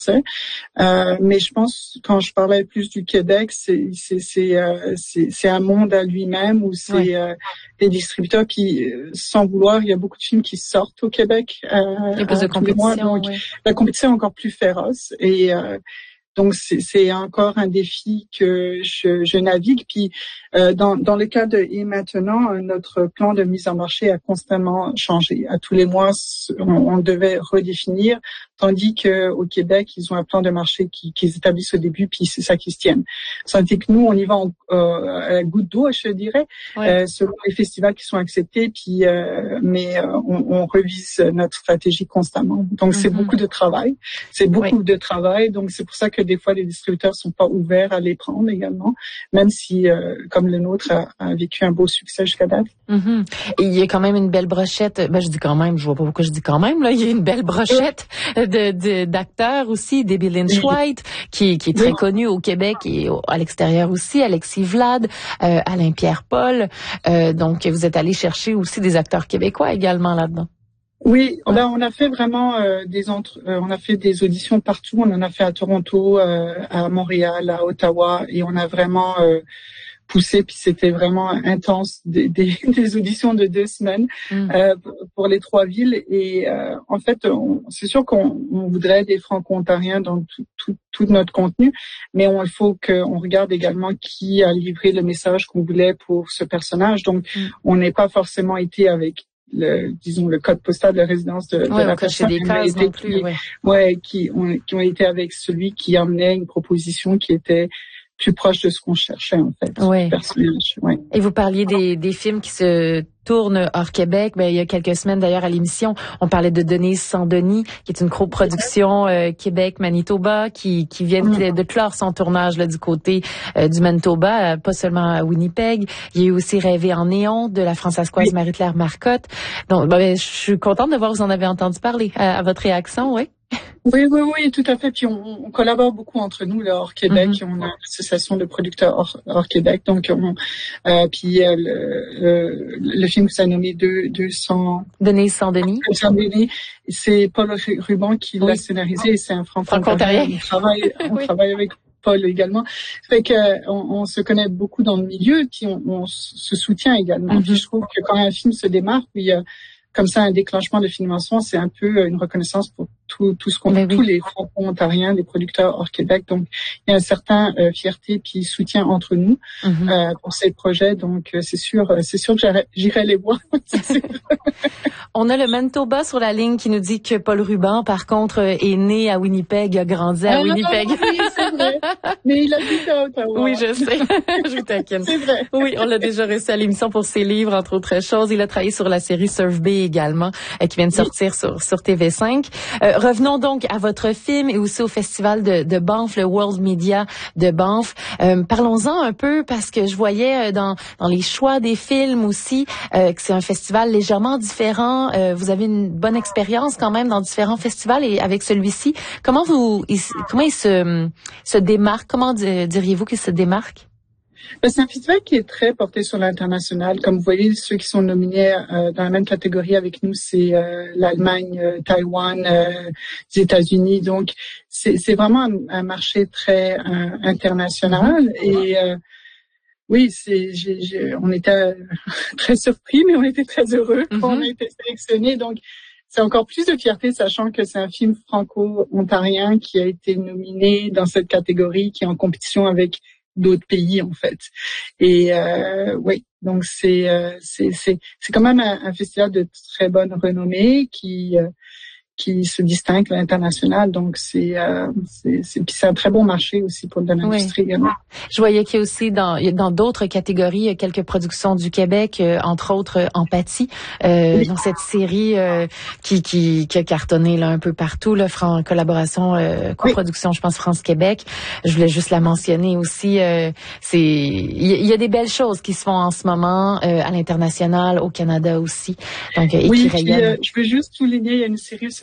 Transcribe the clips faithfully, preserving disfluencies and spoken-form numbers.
Euh, mais je pense, quand je parlais plus du Québec, c'est c'est c'est euh, c'est, c'est un monde à lui-même où c'est oui. euh, des distributeurs qui, sans vouloir, il y a beaucoup de films qui sortent au Québec. Euh, il y a plus de compétition. Mois, donc oui. La compétition est encore plus féroce et euh, donc c'est, c'est encore un défi que je, je navigue. Puis euh, dans, dans le cas de Et maintenant, notre plan de mise en marché a constamment changé. À tous les mois, on, on devait redéfinir, tandis que au Québec, ils ont un plan de marché qui, qu'ils établissent au début, puis c'est ça qui se tienne. Tandis que nous, on y va en, euh, à la goutte d'eau, je dirais, ouais. euh, selon les festivals qui sont acceptés. Puis euh, mais euh, on, on revise notre stratégie constamment. Donc mm-hmm. c'est beaucoup de travail. C'est beaucoup oui. de travail. Donc c'est pour ça que des fois, les distributeurs sont pas ouverts à les prendre également, même si, euh, comme le nôtre, a, a vécu un beau succès jusqu'à date. Mm-hmm. Et il y a quand même une belle brochette. Ben, je dis quand même, je vois pas pourquoi je dis quand même, là. Il y a une belle brochette de, de, d'acteurs aussi. Debbie Lynch White, qui, qui est très oui. connue au Québec et au, à l'extérieur aussi. Alexis Vlad, euh, Alain-Pierre Paul. Euh, donc, vous êtes allé chercher aussi des acteurs québécois également là-dedans. Oui, ben on a fait vraiment euh, des entre, euh, on a fait des auditions partout. On en a fait à Toronto, euh, à Montréal, à Ottawa, et on a vraiment euh, poussé. Puis c'était vraiment intense, des, des, des auditions de deux semaines mm. euh, pour les trois villes. Et euh, en fait, on, c'est sûr qu'on on voudrait des Franco-Ontariens dans tout, tout, tout notre contenu, mais on, il faut qu'on regarde également qui a livré le message qu'on voulait pour ce personnage. Donc, mm. on n'est pas forcément été avec le, disons, le code postal de résidence de, ouais, de la personne. Des cases non plus, qui, ouais. ouais, qui ont, qui ont été avec celui qui emmenait une proposition qui était plus proche de ce qu'on cherchait, en fait. Ouais. Personnage, ouais. Et vous parliez des, des films qui se tournent hors Québec. Ben, il y a quelques semaines, d'ailleurs, à l'émission, on parlait de Denise Sans-Denis, qui est une coproduction euh, Québec-Manitoba, qui, qui vient de, de clore son tournage là, du côté euh, du Manitoba, euh, pas seulement à Winnipeg. Il y a eu aussi Rêver en néon de la Françoise oui. Marie-Claire Marcotte. Donc, ben, je suis contente de voir que vous en avez entendu parler à, à votre réaction, oui. Oui, oui, oui, tout à fait. Puis on, on collabore beaucoup entre nous là hors Québec. Mm-hmm. On a une association de producteurs hors, hors Québec. Donc, on, euh, puis euh, le, le, le film que ça a nommé deux, deux cents Denise Sans-Denis. Sans-Denis, c'est Paul Ruban qui oui. l'a scénarisé. Et c'est un franco-ontarien. On travaille, on oui. travaille avec Paul également. Fait que on, on se connaît beaucoup dans le milieu. Puis on, on se soutient également. Mm-hmm. Puis je trouve que quand un film se démarque, il y a comme ça un déclenchement de financement, c'est un peu une reconnaissance pour tout, tout ce qu'on fait, oui. tous les franco-ontariens, les producteurs hors Québec. Donc, il y a un certain euh, fierté puis soutien entre nous mm-hmm. euh, pour ces projets. Donc, euh, c'est sûr, c'est sûr que j'irai, j'irai les voir. On a le Manitoba sur la ligne qui nous dit que Paul Ruban, par contre, est né à Winnipeg, a grandi à ah, Winnipeg. Non, oui, c'est vrai. Mais il habite à Ottawa. Oui, je sais. Je vous taquine. C'est vrai. Oui, on l'a déjà reçu à l'émission pour ses livres, entre autres choses. Il a travaillé sur la série Surf Bay également, euh, qui vient de sortir oui. sur, sur T V cinq. Euh, revenons donc à votre film et aussi au festival de, de Banff, le World Media de Banff. Euh, parlons-en un peu parce que je voyais dans, dans les choix des films aussi euh, que c'est un festival légèrement différent. Euh, vous avez une bonne expérience quand même dans différents festivals et avec celui-ci, comment vous, il, comment il se, se démarque? Comment diriez-vous qu'il se démarque? Ben, c'est un festival qui est très porté sur l'international. Comme vous voyez, ceux qui sont nominés euh, dans la même catégorie avec nous, c'est euh, l'Allemagne, euh, Taïwan, euh, les États-Unis. Donc, c'est, c'est vraiment un, un marché très euh, international. Et euh, oui, c'est, j'ai, j'ai, on était très surpris, mais on était très heureux mm-hmm. quand on a été sélectionnés. Donc, c'est encore plus de fierté, sachant que c'est un film franco-ontarien qui a été nominé dans cette catégorie, qui est en compétition avec d'autres pays en fait. Et euh, oui, donc c'est euh, c'est c'est c'est quand même un, un festival de très bonne renommée qui euh, qui se distingue à l'international. Donc c'est euh, c'est c'est puis c'est un très bon marché aussi pour de l'industrie également. Oui. Je voyais qu'il y a aussi dans dans d'autres catégories quelques productions du Québec, euh, entre autres euh, Empathie, euh, oui. dans cette série euh, qui qui qui a cartonné là un peu partout, là, en collaboration euh, coproduction, oui. je pense France-Québec. Je voulais juste la mentionner aussi. Euh, c'est il y, y a des belles choses qui se font en ce moment euh, à l'international, au Canada aussi. Donc euh, oui, puis, euh, je veux juste souligner, il y a une série qui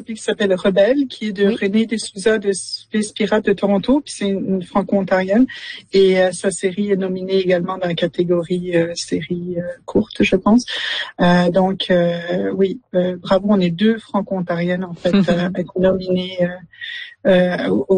depuis qui s'appelle Rebelle, qui est de Oui. Renée Desouza de Fils Pirate de Toronto, puis c'est une, une franco-ontarienne. Et euh, sa série est nominée également dans la catégorie euh, série euh, courte, je pense. Euh, donc, euh, oui, euh, bravo, on est deux franco-ontariennes, en fait, à être nominées euh, euh, au